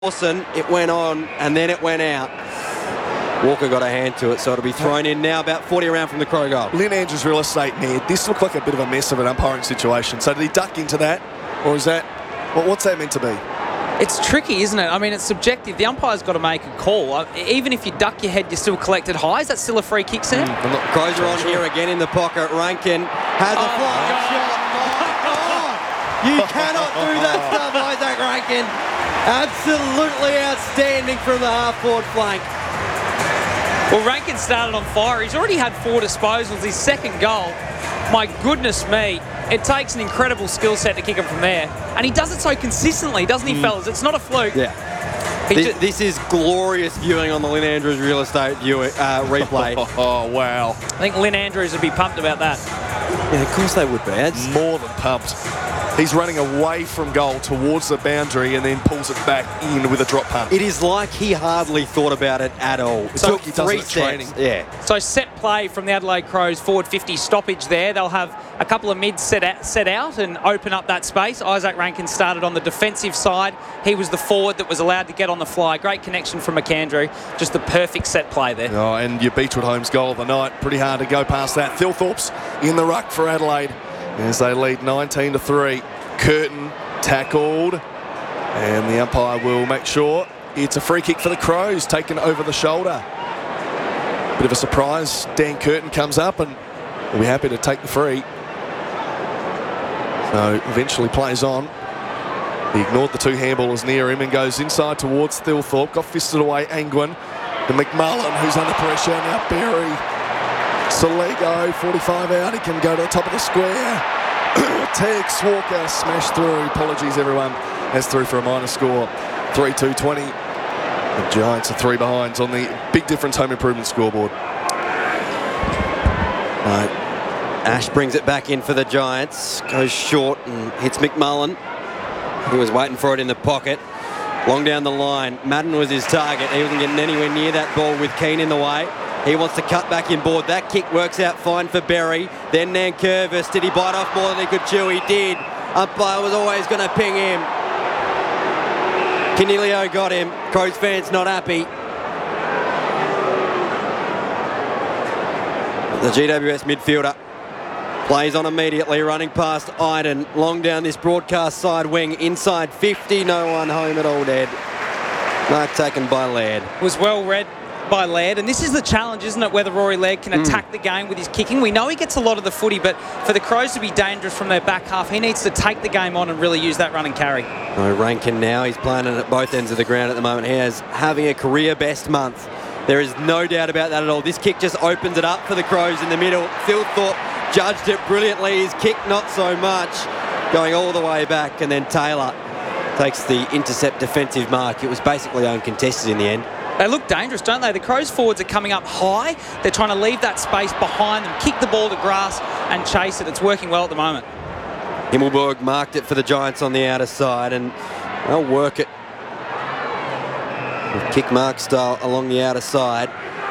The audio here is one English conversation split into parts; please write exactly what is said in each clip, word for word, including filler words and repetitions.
Lawson, it went on and then it went out. Walker got a hand to it, so it'll be thrown in now about forty around from the Crow goal. Lynn Andrews real estate near. This looked like a bit of a mess of an umpiring situation. So did he duck into that? Or is that, what, what's that meant to be? It's tricky, isn't it? I mean, it's subjective. The umpire's got to make a call. Uh, even if you duck your head, you're still collected high. Is that still a free kick, Sam? Mm, look, Crows are on sure. here again in the pocket. Rankin has oh a flying shot. My God! You cannot do that stuff, Isaac Rankin. Absolutely outstanding from the half-forward flank. Well, Rankin started on fire. He's already had four disposals. His second goal. My goodness me. It takes an incredible skill set to kick him from there. And he does it so consistently, doesn't he, mm. fellas? It's not a fluke. Yeah. This, this is glorious viewing on the Lynn Andrews real estate view, uh, replay. Oh, oh, wow. I think Lynn Andrews would be pumped about that. Yeah, of course they would be. It's more than pumped. He's running away from goal towards the boundary and then pulls it back in with a drop punt. It is like he hardly thought about it at all. It so took three training. Yeah. So set play from the Adelaide Crows, forward fifty stoppage there. They'll have a couple of mids set out, set out and open up that space. Isaac Rankin started on the defensive side. He was the forward that was allowed to get on the fly. Great connection from McAndrew. Just the perfect set play there. Oh, and your Beechwood Homes goal of the night. Pretty hard to go past that. Thilthorpe's in the ruck for Adelaide as they lead nineteen to three. Curtin tackled, and the umpire will make sure it's a free kick for the Crows, taken over the shoulder. Bit of a surprise. Dan Curtin comes up and will be happy to take the free. So eventually plays on. He ignored the two handballers near him and goes inside towards Thilthorpe. Got fisted away Angwin to McMullen, who's under pressure. Now Berry. Soligo, forty-five out. He can go to the top of the square. Tex Walker smashed through. Apologies, everyone. That's through for a minor score. three two twenty. The Giants are three behinds on the big difference home improvement scoreboard. Right. Ash brings it back in for the Giants. Goes short and hits McMullen. He was waiting for it in the pocket. Long down the line. Madden was his target. He wasn't getting anywhere near that ball with Keane in the way. He wants to cut back in board. That kick works out fine for Berry. Then Nankervis. Did he bite off more than he could chew? He did. Umpire was always going to ping him. Canelio got him. Crows fans not happy. The G W S midfielder plays on immediately, running past Iden. Long down this broadcast side wing. Inside fifty. No one home at all, Ned. Mark taken by Laird. Was well read by Laird, and this is the challenge, isn't it, whether Rory Laird can attack mm. the game with his kicking. We know he gets a lot of the footy, but for the Crows to be dangerous from their back half, he needs to take the game on and really use that run and carry. No, Rankin now, he's playing it at both ends of the ground at the moment. He is having a career best month. There is no doubt about that at all. This kick just opens it up for the Crows in the middle. Thilthorpe judged it brilliantly. His kick not so much, going all the way back, and then Taylor takes the intercept defensive mark. It was basically uncontested in the end. They look dangerous, don't they? The Crows forwards are coming up high. They're trying to leave that space behind them, kick the ball to grass and chase it. It's working well at the moment. Himmelberg marked it for the Giants on the outer side, and they'll work it with kick mark style along the outer side.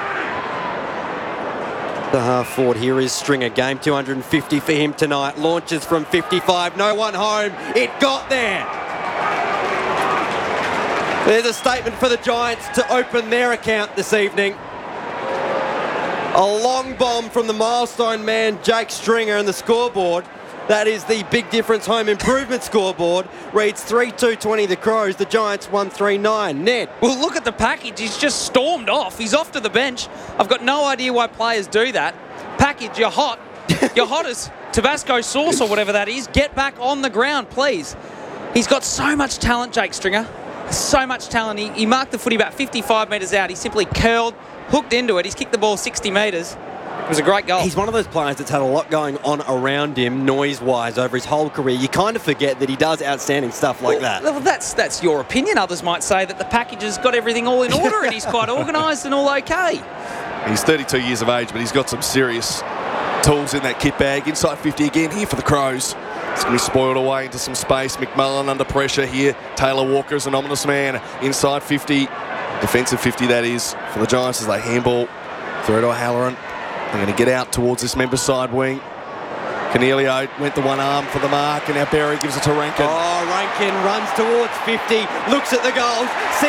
The half forward here is Stringer. Game two hundred fifty for him tonight. Launches from fifty-five. No one home. It got there. There's a statement for the Giants to open their account this evening. A long bomb from the milestone man, Jake Stringer, and the scoreboard. That is the big difference home improvement scoreboard. Reads three two twenty the Crows. The Giants one three nine. Ned. Well, look at the package. He's just stormed off. He's off to the bench. I've got no idea why players do that. Package, you're hot. You're hot as Tabasco sauce or whatever that is. Get back on the ground, please. He's got so much talent, Jake Stringer. So much talent. He, he marked the footy about fifty-five metres out. He simply curled, hooked into it. He's kicked the ball sixty metres. It was a great goal. He's one of those players that's had a lot going on around him, noise-wise, over his whole career. You kind of forget that he does outstanding stuff like well, that. Well, that's that's your opinion. Others might say that the package has got everything all in order and he's quite organised and all okay. He's thirty-two years of age, but he's got some serious tools in that kit bag. Inside fifty again here for the Crows. It's going to be spoiled away into some space. McMullen under pressure here. Taylor Walker is an ominous man. Inside fifty. Defensive fifty, that is, for the Giants as they handball through to O'Halloran. They're going to get out towards this member side wing. Cornelio went the one arm for the mark, and now Berry gives it to Rankin. Oh, Rankin runs towards fifty, looks at the goals.